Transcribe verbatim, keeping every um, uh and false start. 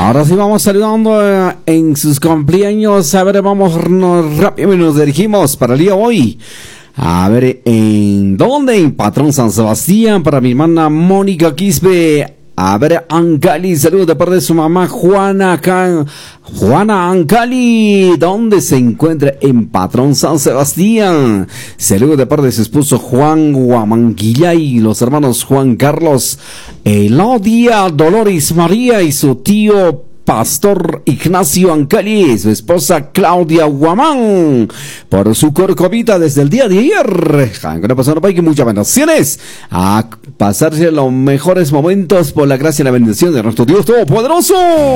Ahora sí vamos saludando eh, en sus cumpleaños. A ver, vamos nos, rápido y nos dirigimos para el día de hoy. A ver, ¿en dónde? En Patrón San Sebastián, para mi hermana Mónica Quispe. A ver, Ancali, saludos de parte de su mamá Juana acá. Juana Ancali, ¿dónde se encuentra? En Patrón San Sebastián. Saludos de parte de su esposo Juan Guamanguillay, los hermanos Juan Carlos, Elodia, Dolores María y su tío Pastor Ignacio Ancali, su esposa Claudia Guamán, por su corcovita desde el día de ayer. Que pasó que muchas bendiciones, a pasarse los mejores momentos por la gracia y la bendición de nuestro Dios Todopoderoso.